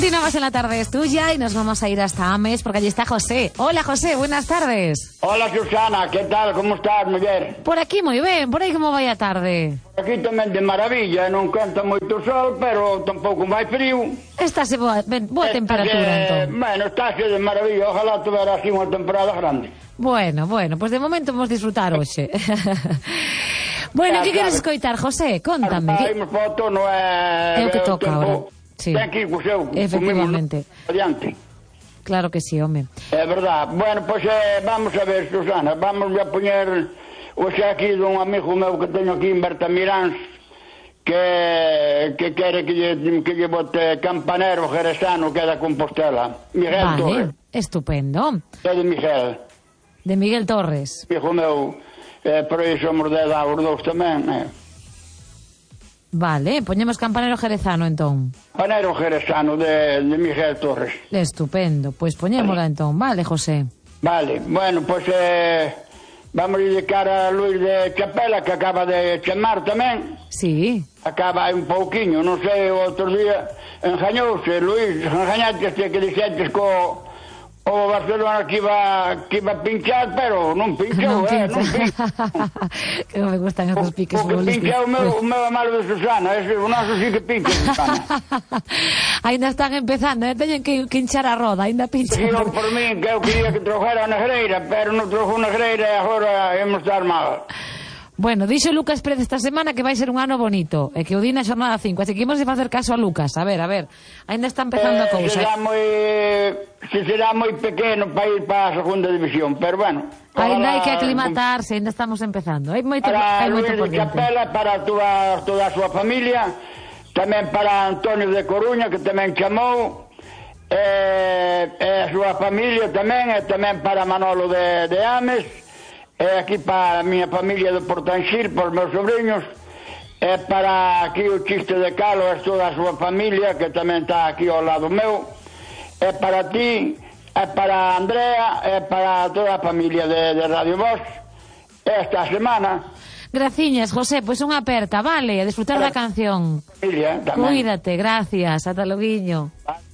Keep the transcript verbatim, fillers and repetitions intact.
Continuamos en La Tarde es Tuya y nos vamos a ir hasta Ames porque allí está José. Hola José, buenas tardes. Hola Susana, ¿qué tal? ¿Cómo estás, muller? Por aquí moi ben, por aí como vai a tarde? Por aquí tamén de maravilla, non canta moito sol, pero tampouco vai frío. Estáse boa, ben, boa Estase, temperatura, entón. Bueno, estáse de maravilla, ojalá tuvera así unha temporada grande. Bueno, bueno, pues de momento vamos disfrutar hoxe. Bueno, que queres escoitar, José? Contame. Saímos foto, non é... É o que toca agora. Sí. Ten que ir co seu. Efectivamente. Adiante. Claro que sí, home. É verdad. Bueno, pois pues, eh, vamos a ver, Susana, vamos a poñer hoxe aquí dun amigo meu que teño aquí en Bertamiráns que, que quere que lle, que lle bote campanero jerezano que é da Compostela. Miguel Vale, Torres. estupendo. É de Miguel. De Miguel Torres. Amigo meu, eh, por aí somos de edad os dous tamén, eh. Vale, poñemos campanero jerezano, entón. Campanero jerezano de, de Miguel Torres. Estupendo, pois pues poñémola entón, vale, José? Vale, bueno, pois pues, eh, vamos a dedicar a Luis de Chapela, que acaba de chamar tamén. Sí. Acaba un pouquiño, non sei, o outro día engañouse, Luis, engañaste que dixentes co o Barcelona que iba, que iba a pinchar, pero non pinchou, non eh, pincha. non pincha. Que non me gustan esos piques o, o que pincha o meu, o meu amalo de Susana, ese, o noso sí que pincha, Susana. Ainda están empezando, eh? Teñen que, que hinchar a roda, ainda pinchan. Digo por mí que eu quería que trojera a negreira, pero non trojo negreira e agora hemos estar mal. Bueno, dixo Lucas Pérez esta semana que vai ser un ano bonito, e que o di na xornada cinco, así que imos de facer caso a Lucas. A ver, a ver, ainda está empezando eh, a cousa. Será moi, se será moi pequeno para ir para a segunda división, pero bueno. Ainda hai que aclimatarse, ainda estamos empezando. Hai moito, para hai moito Luis por de diante. Chapela, para toda, toda a súa familia, tamén para Antonio de Coruña, que tamén chamou, e, e a súa familia tamén, e tamén para Manolo de, de Ames, e aquí para a miña familia de Portanxir, para os meus sobrinhos, e para aquí o Chiste de Calo, e toda a súa familia, que tamén está aquí ao lado meu, e para ti, e para Andrea, e para toda a familia de, de Radio Voz, esta semana. Graciñas, José, pois unha aperta, vale, a disfrutar da canción. Familia, tamén. Cuídate, gracias, ata loguiño. Vale.